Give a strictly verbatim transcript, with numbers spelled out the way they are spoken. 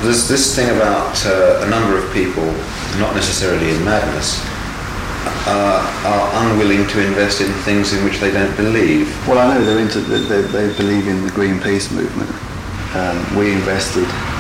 there's this thing about uh, a number of people, not necessarily in madness, uh, are unwilling to invest in things in which they don't believe. Well, I know they're into. They, they believe in the Greenpeace movement. Um, we invested